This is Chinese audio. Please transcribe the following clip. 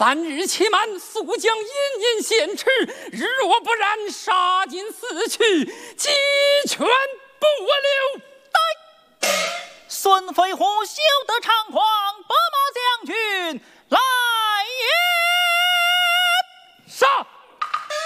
3日期满，速将殷殷献持，日若不然，杀尽四去，鸡犬不留。 孙飞虎休得猖狂。